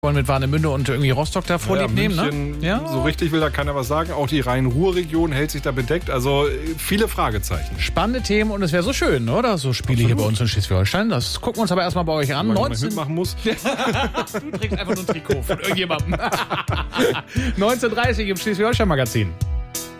wollen mit Warnemünde und irgendwie Rostock da vorlieb nehmen, München, ne? Ja. So richtig will da keiner was sagen. Auch die Rhein-Ruhr-Region hält sich da bedeckt. Also viele Fragezeichen. Spannende Themen und es wäre so schön, oder? So Spiele hier bei uns in Schleswig-Holstein. Das gucken wir uns aber erstmal bei euch an. Wenn man mitmachen muss. Du trägst einfach nur ein Trikot von irgendjemandem. 19:30 im Schleswig-Holstein-Magazin.